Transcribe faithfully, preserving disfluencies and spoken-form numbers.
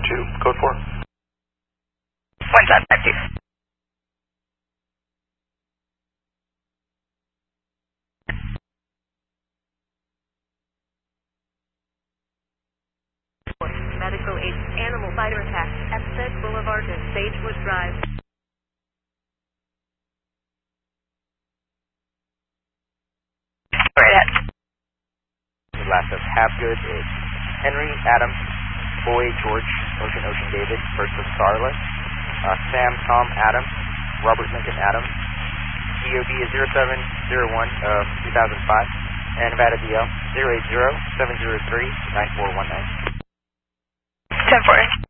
two, code four. one seven five two. Medical aid animal fighter attack at Fed Boulevard and Sagewood Drive. Right at. Last of Halfgood is Henry, Adam, Boy, George, Ocean, Ocean, David, first of Starlet, uh, Sam, Tom, Adam, Robert, Lincoln, Adam, D O B is zero seven zero one of two thousand five, and Nevada D L zero eight zero seven zero three nine four one nine. ten four.